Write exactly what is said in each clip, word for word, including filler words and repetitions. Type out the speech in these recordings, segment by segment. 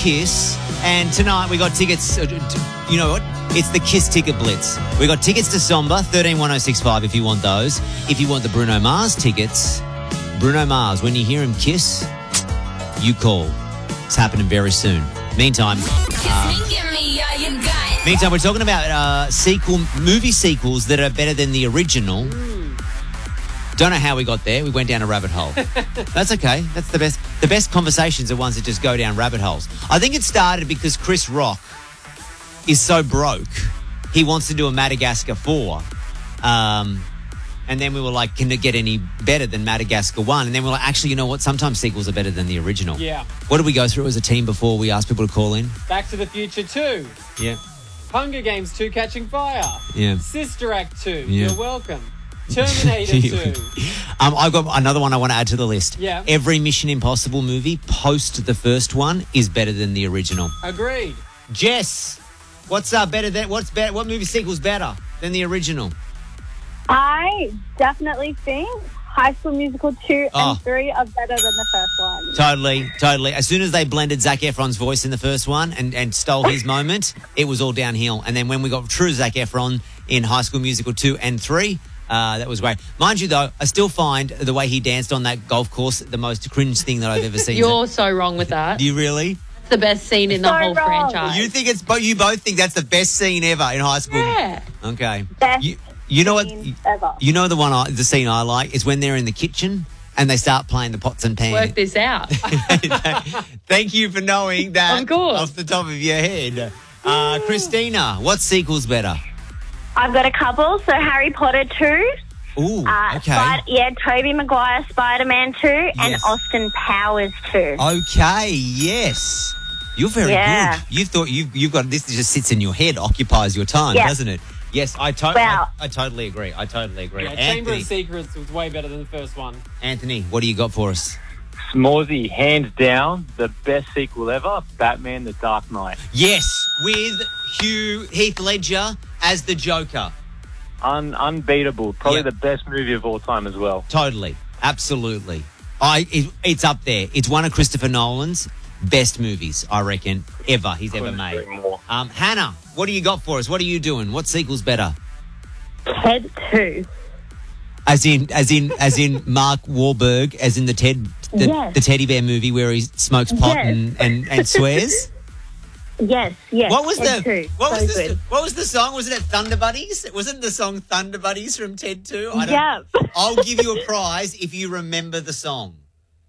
Kiss, and tonight we got tickets. Uh, you know what? It's the Kiss Ticket Blitz. We got tickets to Somber, thirteen one oh six five if you want those. If you want the Bruno Mars tickets, Bruno Mars, when you hear him kiss, you call. It's happening very soon. Meantime, uh, meantime, we're talking about uh, sequel movie sequels that are better than the original. Mm. Don't know how we got there. We went down a rabbit hole. That's okay. That's the best. The best conversations are ones that just go down rabbit holes. I think it started because Chris Rock is so broke. He wants to do a Madagascar four. Um, and then we were like, can it get any better than Madagascar one? And then we we're like, actually, you know what? Sometimes sequels are better than the original. Yeah. What did we go through as a team before we asked people to call in? Back to the Future two. Yeah. Hunger Games two Catching Fire. Yeah. Sister Act two. Yeah. You're welcome. Terminator two. Um, I've got another one I want to add to the list. Yeah. Every Mission Impossible movie post the first one is better than the original. Agreed. Jess, what's uh, better than what's better? What movie sequel's better than the original? I definitely think High School Musical two Oh. and three are better than the first one. Totally, totally. As soon as they blended Zac Efron's voice in the first one and, and stole his moment, it was all downhill. And then when we got true Zac Efron in High School Musical two and three, uh, that was great. Mind you, though, I still find the way he danced on that golf course the most cringe thing that I've ever seen. You're so wrong with that. Do you really? It's the best scene in the So whole wrong. franchise. You think it's, but you both think that's the best scene ever in high school? Yeah. Okay. Best You, you know what? scene ever. You know the one, I, the scene I like is when they're in the kitchen and they start playing the pots and pans. Work this out. Thank you for knowing that Of course. off the top of your head. Uh, Christina, what sequel's better? I've got a couple. So Harry Potter two. Ooh, Uh, okay. Spid- yeah, Tobey Maguire Spider-Man two and Yes. Austin Powers two. Okay, yes. You're very Yeah. good. You thought you've, you've got this just sits in your head, occupies your time, Yeah. doesn't it? Yes, I, to- Well- I, I totally agree. I totally agree. Yeah, Chamber Anthony, of Secrets was way better than the first one. Anthony, what do you got for us? Smallsy, hands down, the best sequel ever, Batman The Dark Knight. Yes, with Hugh Heath Ledger as the Joker. Un- unbeatable. Probably Yep. the best movie of all time as well. Totally. Absolutely. I it, It's up there. It's one of Christopher Nolan's best movies, I reckon, ever he's ever Couldn't made. agree more. Um, Hannah, what do you got for us? What are you doing? What sequel's better? Ted two. As in, as in, as in Mark Wahlberg, as in the Ted, the, Yes. the teddy bear movie where he smokes pot Yes. and, and, and swears. Yes, yes. What was Ted the two. what so was the good. what was the song? Wasn't it Thunder Buddies? Wasn't the song Thunder Buddies from Ted two? I don't, Yeah. I'll give you a prize if you remember the song.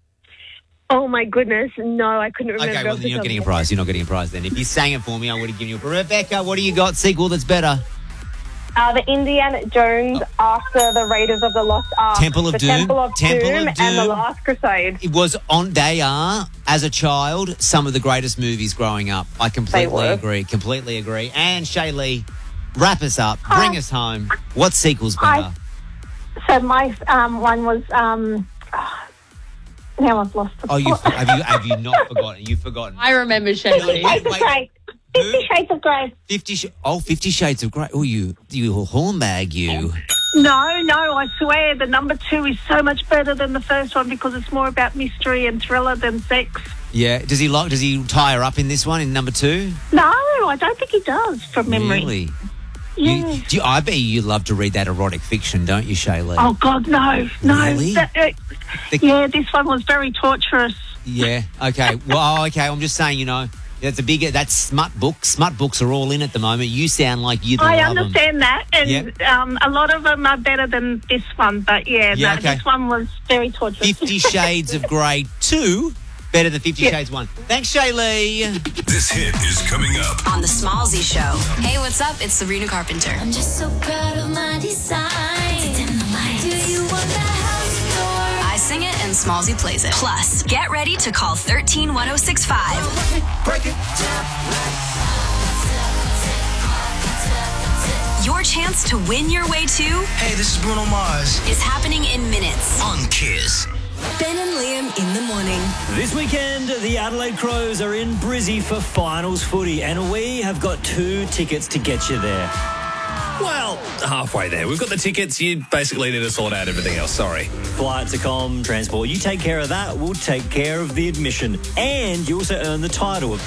Oh my goodness, no, I couldn't remember. Okay, well off then the you're not top getting a of my prize. You're not getting a prize then. If you sang it for me, I would have given you a prize. Rebecca, what do you got? Sequel that's better. Uh, the Indiana Jones after the Raiders of the Lost Ark. Temple of the Doom. Temple of Temple Doom of and the Doom. Last Crusade. It was on. They are, as a child, some of the greatest movies growing up. I completely were. agree. Completely agree. And Shaylee, wrap us up. Bring Uh, us home. What sequel's better? So my um, one was um, now I've lost the Oh, you plot. have you have you not forgotten? You've forgotten. I remember Shaylee. Wait, Shades of wait. Grey. Fifty Shades of Grey. Fifty. Sh- oh, Fifty Shades of Grey. Oh, you you hornbag, you. No, no, I swear the number two is so much better than the first one because it's more about mystery and thriller than sex. Yeah. Does he lock? Does he tie her up in this one in number two? No, I don't think he does from memory. Really? Yeah. You, do you, I bet you love to read that erotic fiction, don't you, Shaylee? Oh, God, no, no. Really? That- uh, The- yeah, this one was very torturous. Yeah. Okay. Well, oh, okay. I'm just saying, you know, that's a big. That's smut books. Smut books are all in at the moment. You sound like you. I love 'em. understand that, and Yep. um, a lot of them are better than this one, but yeah, Yeah, no, okay. this one was very torturous. Fifty Shades of Grey two better than Fifty Yeah. Shades one. Thanks, Shaylee. This hit is coming up. On the Smallsy Show. Hey, what's up? It's Sabrina Carpenter. I'm just so proud of my design. Do you want the house door? I sing it and Smallsy plays it. Plus, get ready to call one three one oh six five. Break it. Your chance to win your way to Hey, this is Bruno Mars is happening in minutes. on Kiss. Ben and Liam in the morning. This weekend, the Adelaide Crows are in Brizzy for finals footy, and we have got two tickets to get you there. Well, halfway there. We've got the tickets. You basically need to sort out everything else. Sorry. Flights, accom, transport. You take care of that. We'll take care of the admission. And you also earn the title of